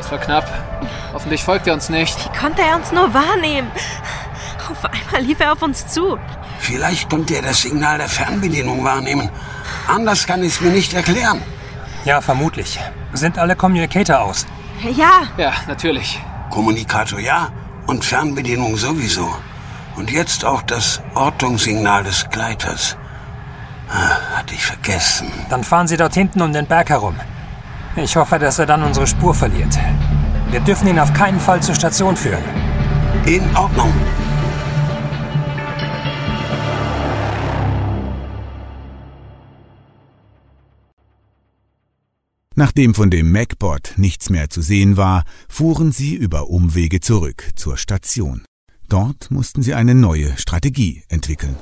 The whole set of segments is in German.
Das war knapp. Hoffentlich folgt er uns nicht. Wie konnte er uns nur wahrnehmen? Auf einmal lief er auf uns zu. Vielleicht konnte er das Signal der Fernbedienung wahrnehmen. Anders kann ich es mir nicht erklären. Ja, vermutlich. Sind alle Communicator aus? Ja. Ja, natürlich. Kommunikator ja und Fernbedienung sowieso. Und jetzt auch das Ortungssignal des Gleiters. Hatte ich vergessen. Dann fahren Sie dort hinten um den Berg herum. Ich hoffe, dass er dann unsere Spur verliert. Wir dürfen ihn auf keinen Fall zur Station führen. In Ordnung. Nachdem von dem Macbot nichts mehr zu sehen war, fuhren sie über Umwege zurück zur Station. Dort mussten sie eine neue Strategie entwickeln.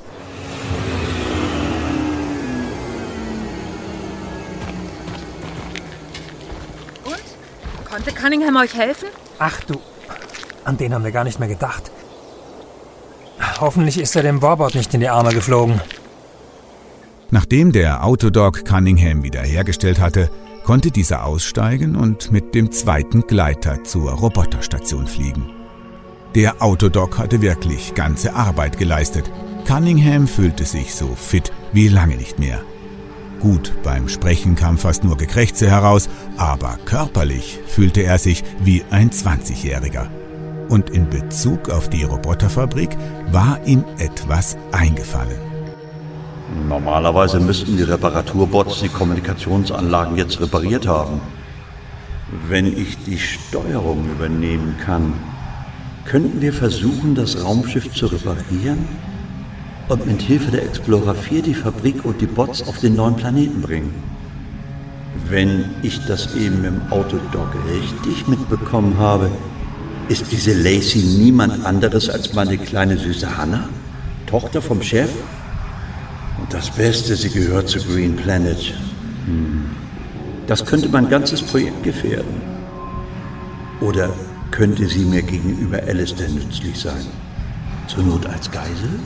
Und? Konnte Cunningham euch helfen? Ach du, an den haben wir gar nicht mehr gedacht. Hoffentlich ist er dem Warbot nicht in die Arme geflogen. Nachdem der Autodog Cunningham wiederhergestellt hatte, konnte dieser aussteigen und mit dem zweiten Gleiter zur Roboterstation fliegen. Der Autodog hatte wirklich ganze Arbeit geleistet. Cunningham fühlte sich so fit wie lange nicht mehr. Gut, beim Sprechen kam fast nur Gekrächze heraus, aber körperlich fühlte er sich wie ein 20-Jähriger. Und in Bezug auf die Roboterfabrik war ihm etwas eingefallen. Normalerweise müssten die Reparaturbots die Kommunikationsanlagen jetzt repariert haben. Wenn ich die Steuerung übernehmen kann, könnten wir versuchen, das Raumschiff zu reparieren und mit Hilfe der Explorer 4 die Fabrik und die Bots auf den neuen Planeten bringen. Wenn ich das eben im Autodog richtig mitbekommen habe, ist diese Lacey niemand anderes als meine kleine süße Hannah, Tochter vom Chef? Und das Beste, sie gehört zu Green Planet. Das könnte mein ganzes Projekt gefährden. Oder könnte sie mir gegenüber Alistair nützlich sein? Zur Not als Geisel?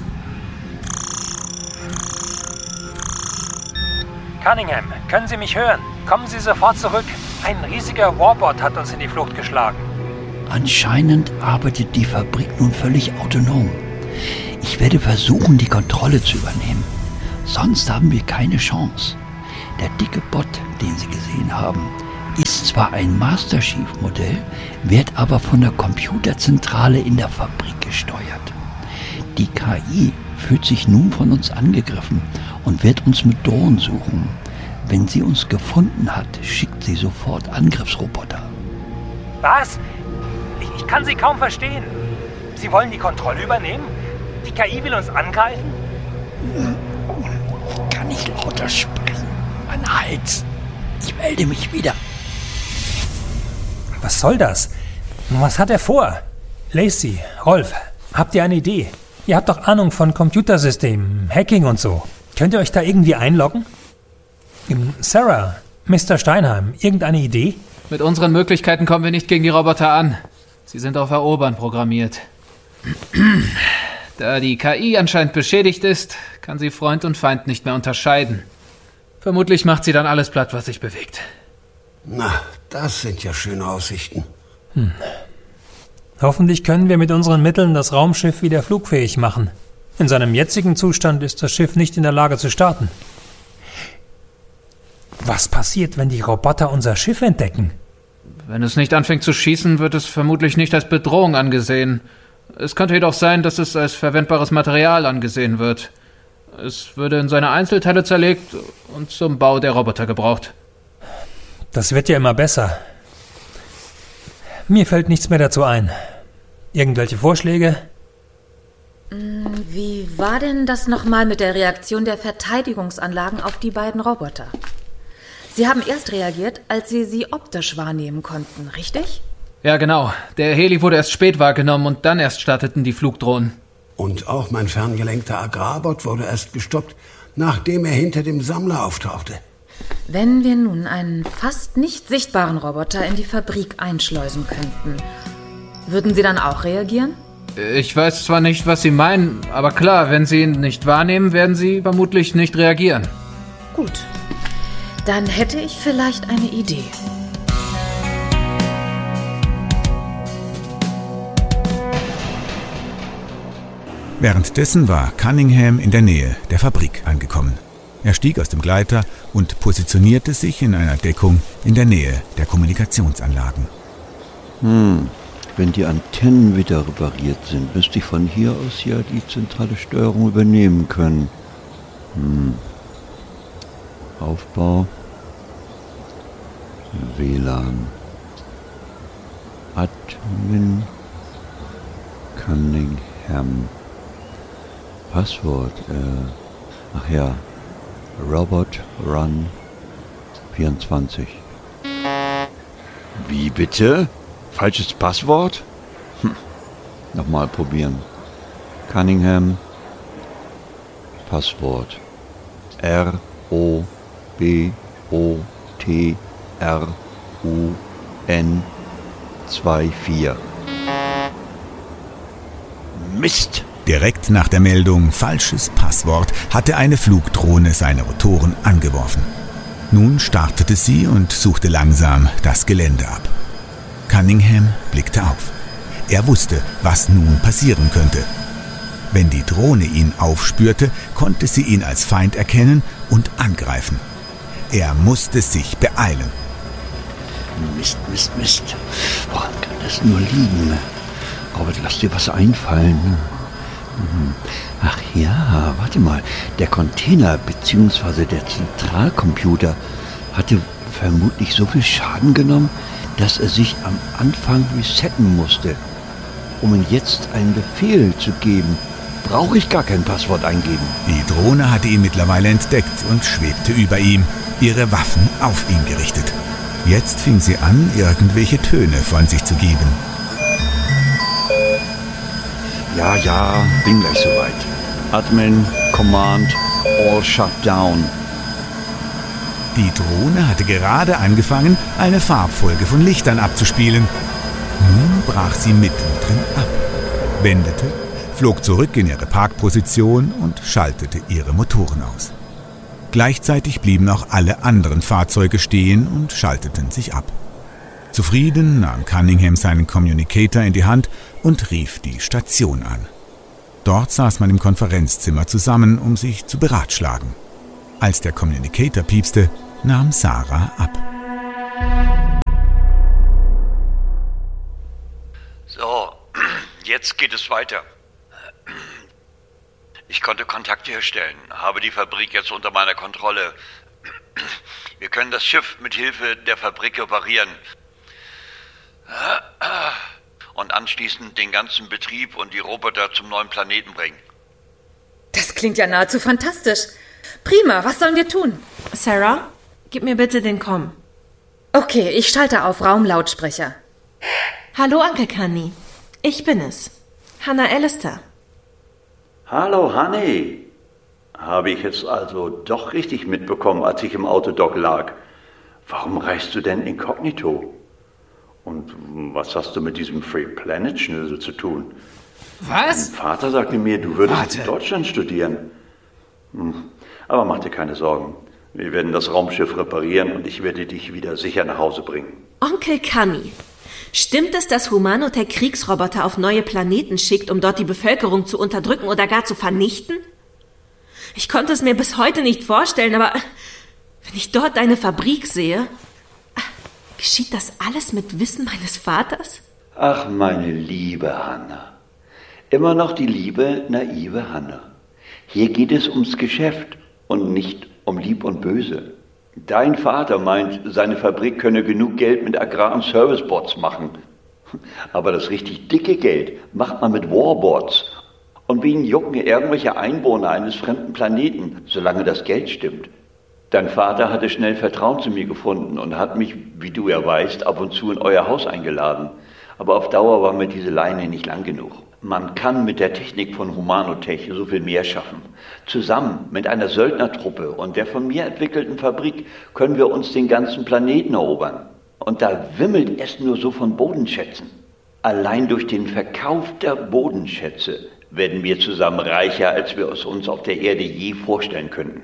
Cunningham, können Sie mich hören? Kommen Sie sofort zurück. Ein riesiger Warbot hat uns in die Flucht geschlagen. Anscheinend arbeitet die Fabrik nun völlig autonom. Ich werde versuchen, die Kontrolle zu übernehmen. Sonst haben wir keine Chance. Der dicke Bot, den Sie gesehen haben, ist zwar ein Master Chief-Modell, wird aber von der Computerzentrale in der Fabrik gesteuert. Die KI fühlt sich nun von uns angegriffen und wird uns mit Drohnen suchen. Wenn sie uns gefunden hat, schickt sie sofort Angriffsroboter. Was? Ich kann Sie kaum verstehen. Sie wollen die Kontrolle übernehmen? Die KI will uns angreifen? Ich kann nicht lauter sprechen. Mein Hals. Ich melde mich wieder. Was soll das? Was hat er vor? Lacey, Rolf, habt ihr eine Idee? Ihr habt doch Ahnung von Computersystemen, Hacking und so. Könnt ihr euch da irgendwie einloggen? Sarah, Mr. Steinheim, irgendeine Idee? Mit unseren Möglichkeiten kommen wir nicht gegen die Roboter an. Sie sind auf Erobern programmiert. Da die KI anscheinend beschädigt ist, kann sie Freund und Feind nicht mehr unterscheiden. Vermutlich macht sie dann alles platt, was sich bewegt. Na, das sind ja schöne Aussichten. Hoffentlich können wir mit unseren Mitteln das Raumschiff wieder flugfähig machen. In seinem jetzigen Zustand ist das Schiff nicht in der Lage zu starten. Was passiert, wenn die Roboter unser Schiff entdecken? Wenn es nicht anfängt zu schießen, wird es vermutlich nicht als Bedrohung angesehen. Es könnte jedoch sein, dass es als verwendbares Material angesehen wird. Es würde in seine Einzelteile zerlegt und zum Bau der Roboter gebraucht. Das wird ja immer besser. Mir fällt nichts mehr dazu ein. Irgendwelche Vorschläge? Wie war denn das nochmal mit der Reaktion der Verteidigungsanlagen auf die beiden Roboter? Sie haben erst reagiert, als Sie optisch wahrnehmen konnten, richtig? Ja, genau. Der Heli wurde erst spät wahrgenommen und dann erst starteten die Flugdrohnen. Und auch mein ferngelenkter Agrarbot wurde erst gestoppt, nachdem er hinter dem Sammler auftauchte. Wenn wir nun einen fast nicht sichtbaren Roboter in die Fabrik einschleusen könnten, würden Sie dann auch reagieren? Ich weiß zwar nicht, was Sie meinen, aber klar, wenn Sie ihn nicht wahrnehmen, werden Sie vermutlich nicht reagieren. Gut, dann hätte ich vielleicht eine Idee. Währenddessen war Cunningham in der Nähe der Fabrik angekommen. Er stieg aus dem Gleiter und positionierte sich in einer Deckung in der Nähe der Kommunikationsanlagen. Wenn die Antennen wieder repariert sind, müsste ich von hier aus ja die zentrale Steuerung übernehmen können. Aufbau. WLAN. Admin. Cunningham. Passwort. Ach ja. Robot Run 24. Wie bitte? Falsches Passwort? Nochmal probieren. Cunningham. Passwort. ROBOTRUN 24. Mist! Direkt nach der Meldung falsches Passwort hatte eine Flugdrohne seine Rotoren angeworfen. Nun startete sie und suchte langsam das Gelände ab. Cunningham blickte auf. Er wusste, was nun passieren könnte. Wenn die Drohne ihn aufspürte, konnte sie ihn als Feind erkennen und angreifen. Er musste sich beeilen. Mist. Woran kann das nur liegen? Robert, lass dir was einfallen. Ach ja, warte mal. Der Container bzw. der Zentralcomputer hatte vermutlich so viel Schaden genommen, dass er sich am Anfang resetten musste. Um ihm jetzt einen Befehl zu geben, brauche ich gar kein Passwort eingeben. Die Drohne hatte ihn mittlerweile entdeckt und schwebte über ihm, ihre Waffen auf ihn gerichtet. Jetzt fing sie an, irgendwelche Töne von sich zu geben. Ja, bin gleich soweit. Admin, Command, all shut down. Die Drohne hatte gerade angefangen, eine Farbfolge von Lichtern abzuspielen. Nun brach sie mittendrin ab, wendete, flog zurück in ihre Parkposition und schaltete ihre Motoren aus. Gleichzeitig blieben auch alle anderen Fahrzeuge stehen und schalteten sich ab. Zufrieden nahm Cunningham seinen Communicator in die Hand und rief die Station an. Dort saß man im Konferenzzimmer zusammen, um sich zu beratschlagen. Als der Communicator piepste, nahm Sarah ab. So, jetzt geht es weiter. Ich konnte Kontakt herstellen, habe die Fabrik jetzt unter meiner Kontrolle. Wir können das Schiff mit Hilfe der Fabrik reparieren. Und anschließend den ganzen Betrieb und die Roboter zum neuen Planeten bringen. Das klingt ja nahezu fantastisch. Prima, was sollen wir tun? Sarah, gib mir bitte den Com. Okay, ich schalte auf Raumlautsprecher. Hallo, Onkel Cunny. Ich bin es. Hannah Alistair. Hallo, Honey. Habe ich jetzt also doch richtig mitbekommen, als ich im Autodock lag. Warum reist du denn inkognito? Und was hast du mit diesem Free Planet-Schnösel zu tun? Was? Mein Vater sagte mir, du würdest in Deutschland studieren. Aber mach dir keine Sorgen. Wir werden das Raumschiff reparieren und ich werde dich wieder sicher nach Hause bringen. Onkel Cunny, stimmt es, dass Humanotech Kriegsroboter auf neue Planeten schickt, um dort die Bevölkerung zu unterdrücken oder gar zu vernichten? Ich konnte es mir bis heute nicht vorstellen, aber wenn ich dort deine Fabrik sehe, geschieht das alles mit Wissen meines Vaters? Ach, meine liebe Hannah. Immer noch die liebe, naive Hannah. Hier geht es ums Geschäft und nicht um Lieb und Böse. Dein Vater meint, seine Fabrik könne genug Geld mit Agrar- und Servicebots machen. Aber das richtig dicke Geld macht man mit Warbots. Und wen jucken irgendwelche Einwohner eines fremden Planeten, solange das Geld stimmt? Dein Vater hatte schnell Vertrauen zu mir gefunden und hat mich, wie du ja weißt, ab und zu in euer Haus eingeladen. Aber auf Dauer war mir diese Leine nicht lang genug. Man kann mit der Technik von Humanotech so viel mehr schaffen. Zusammen mit einer Söldnertruppe und der von mir entwickelten Fabrik können wir uns den ganzen Planeten erobern. Und da wimmelt es nur so von Bodenschätzen. Allein durch den Verkauf der Bodenschätze werden wir zusammen reicher, als wir es uns auf der Erde je vorstellen könnten.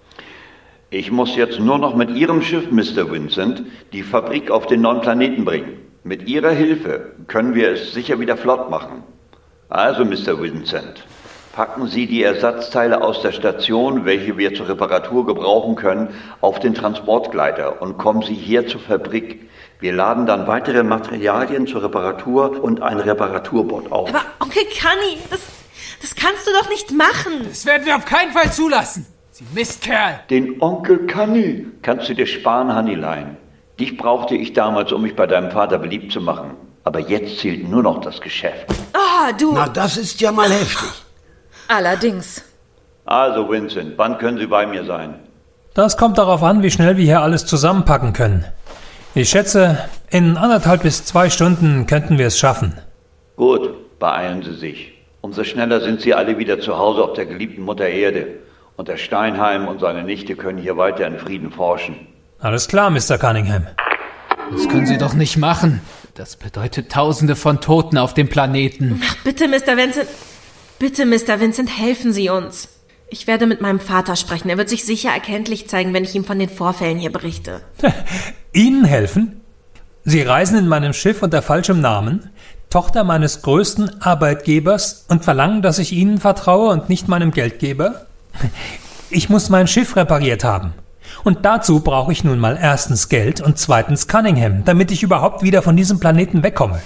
Ich muss jetzt nur noch mit Ihrem Schiff, Mr. Vincent, die Fabrik auf den neuen Planeten bringen. Mit Ihrer Hilfe können wir es sicher wieder flott machen. Also, Mr. Vincent, Packen Sie die Ersatzteile aus der Station, welche wir zur Reparatur gebrauchen können, auf den Transportgleiter und kommen Sie hier zur Fabrik. Wir laden dann weitere Materialien zur Reparatur und ein Reparaturbot auf. Aber Onkel Kanni, das kannst du doch nicht machen. Das werden wir auf keinen Fall zulassen. Sie Mistkerl. Den Onkel Kanni kannst du dir sparen, Hannilein. Dich brauchte ich damals, um mich bei deinem Vater beliebt zu machen. Aber jetzt zählt nur noch das Geschäft. Oh, du... Na, das ist ja mal heftig. Allerdings. Also, Vincent, wann können Sie bei mir sein? Das kommt darauf an, wie schnell wir hier alles zusammenpacken können. Ich schätze, in 1,5 bis 2 Stunden könnten wir es schaffen. Gut, beeilen Sie sich. Umso schneller sind Sie alle wieder zu Hause auf der geliebten Mutter Erde. Und der Steinheim und seine Nichte können hier weiter in Frieden forschen. Alles klar, Mr. Cunningham. Das können Sie doch nicht machen. Das bedeutet Tausende von Toten auf dem Planeten. Ach, bitte, Mr. Vincent. Bitte, Mr. Vincent, helfen Sie uns. Ich werde mit meinem Vater sprechen. Er wird sich sicher erkenntlich zeigen, wenn ich ihm von den Vorfällen hier berichte. Ihnen helfen? Sie reisen in meinem Schiff unter falschem Namen, Tochter meines größten Arbeitgebers, und verlangen, dass ich Ihnen vertraue und nicht meinem Geldgeber? Ich muss mein Schiff repariert haben. Und dazu brauche ich nun mal erstens Geld und zweitens Cunningham, damit ich überhaupt wieder von diesem Planeten wegkomme.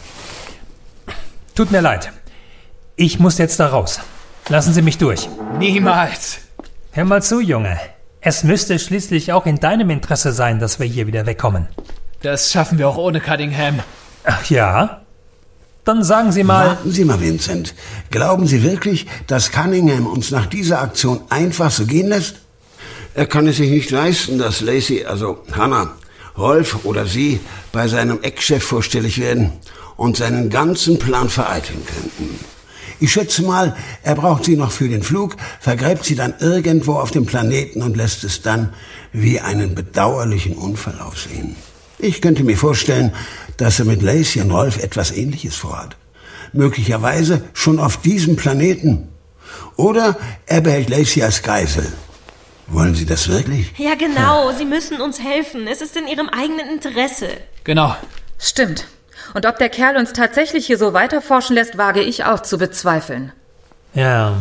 Tut mir leid. Ich muss jetzt da raus. Lassen Sie mich durch. Niemals. Hör mal zu, Junge. Es müsste schließlich auch in deinem Interesse sein, dass wir hier wieder wegkommen. Das schaffen wir auch ohne Cunningham. Ach ja? Dann sagen Sie mal... Warten Sie mal, Vincent. Glauben Sie wirklich, dass Cunningham uns nach dieser Aktion einfach so gehen lässt? Er kann es sich nicht leisten, dass Lacey, also Hannah, Rolf oder Sie bei seinem Ex-Chef vorstellig werden und seinen ganzen Plan vereiteln könnten. Ich schätze mal, er braucht sie noch für den Flug, vergräbt sie dann irgendwo auf dem Planeten und lässt es dann wie einen bedauerlichen Unfall aussehen. Ich könnte mir vorstellen, dass er mit Lacey und Rolf etwas Ähnliches vorhat. Möglicherweise schon auf diesem Planeten. Oder er behält Lacey als Geisel. Wollen Sie das wirklich? Ja, genau. Sie müssen uns helfen. Es ist in Ihrem eigenen Interesse. Genau. Stimmt. Und ob der Kerl uns tatsächlich hier so weiterforschen lässt, wage ich auch zu bezweifeln. Ja,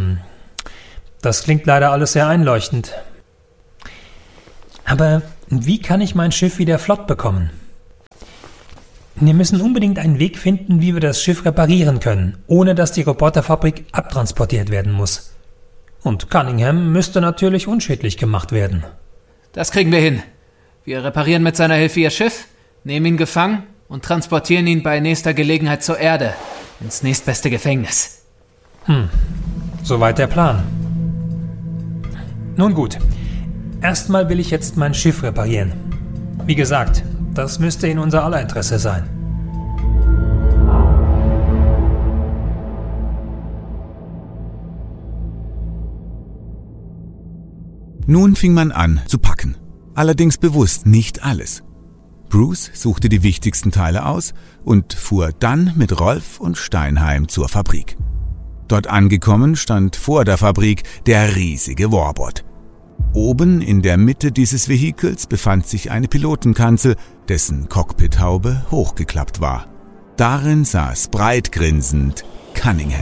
das klingt leider alles sehr einleuchtend. Aber wie kann ich mein Schiff wieder flott bekommen? Wir müssen unbedingt einen Weg finden, wie wir das Schiff reparieren können, ohne dass die Roboterfabrik abtransportiert werden muss. Und Cunningham müsste natürlich unschädlich gemacht werden. Das kriegen wir hin. Wir reparieren mit seiner Hilfe Ihr Schiff, nehmen ihn gefangen und transportieren ihn bei nächster Gelegenheit zur Erde, ins nächstbeste Gefängnis. Soweit der Plan. Nun gut, erstmal will ich jetzt mein Schiff reparieren. Wie gesagt, das müsste in unser aller Interesse sein. Nun fing man an zu packen. Allerdings bewusst nicht alles. Bruce suchte die wichtigsten Teile aus und fuhr dann mit Rolf und Steinheim zur Fabrik. Dort angekommen stand vor der Fabrik der riesige Warbot. Oben in der Mitte dieses Vehikels befand sich eine Pilotenkanzel, dessen Cockpithaube hochgeklappt war. Darin saß breit grinsend Cunningham.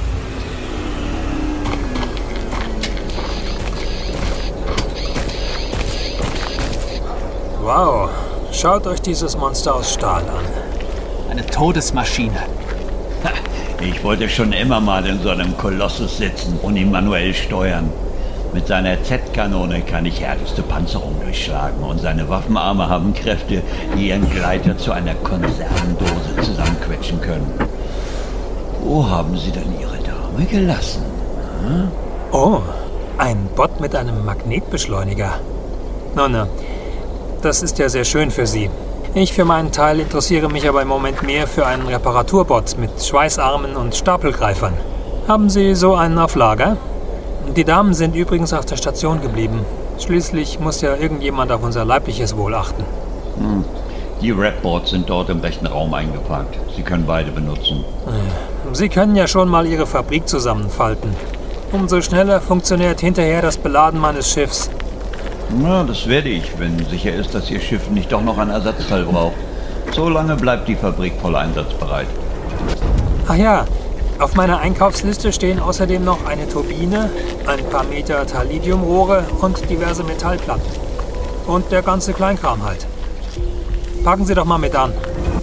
Wow, schaut euch dieses Monster aus Stahl an. Eine Todesmaschine. Ich wollte schon immer mal in so einem Kolossus sitzen und ihn manuell steuern. Mit seiner Z-Kanone kann ich härteste Panzerung durchschlagen und seine Waffenarme haben Kräfte, die ihren Gleiter zu einer Konservendose zusammenquetschen können. Wo haben Sie denn Ihre Dame gelassen? Hm? Oh, ein Bot mit einem Magnetbeschleuniger. Na, das ist ja sehr schön für Sie. Ich für meinen Teil interessiere mich aber im Moment mehr für einen Reparaturbot mit Schweißarmen und Stapelgreifern. Haben Sie so einen auf Lager? Die Damen sind übrigens auf der Station geblieben. Schließlich muss ja irgendjemand auf unser leibliches Wohl achten. Die Rapboards sind dort im rechten Raum eingepackt. Sie können beide benutzen. Sie können ja schon mal Ihre Fabrik zusammenfalten. Umso schneller funktioniert hinterher das Beladen meines Schiffs. Na, das werde ich, wenn sicher ist, dass Ihr Schiff nicht doch noch ein Ersatzteil braucht. So lange bleibt die Fabrik voll einsatzbereit. Ach ja, Auf meiner Einkaufsliste stehen außerdem noch eine Turbine, ein paar Meter Thallidiumrohre und diverse Metallplatten. Und der ganze Kleinkram halt. Packen Sie doch mal mit an.